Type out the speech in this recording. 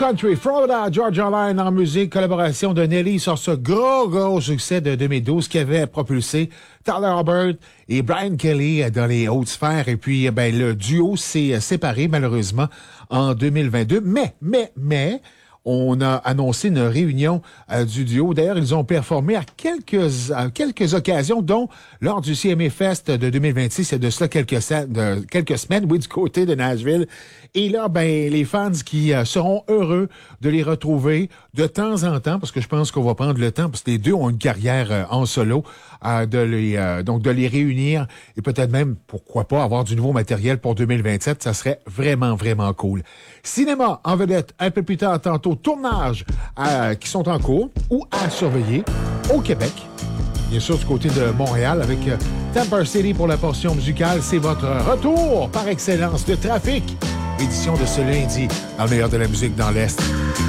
Country, Florida, Georgia Line en musique, collaboration de Nelly sur ce gros succès de 2012 qui avait propulsé Tyler Hubbard et Brian Kelly dans les hautes sphères. Et puis, le duo s'est séparé malheureusement en 2022. Mais, on a annoncé une réunion du duo. D'ailleurs, ils ont performé à quelques occasions, dont lors du CMA Fest de 2026, c'est de cela quelques semaines, oui, du côté de Nashville. Et là, les fans qui seront heureux de les retrouver de temps en temps, parce que je pense qu'on va prendre le temps, parce que les deux ont une carrière en solo, de les réunir et peut-être même, pourquoi pas, avoir du nouveau matériel pour 2027. Ça serait vraiment, vraiment cool. Cinéma en vedette, un peu plus tard tantôt, tournages qui sont en cours ou à surveiller au Québec. Bien sûr, du côté de Montréal, avec Tampa City pour la portion musicale. C'est votre retour par excellence de Trafic, édition de ce lundi, dans le meilleur de la musique dans l'Est.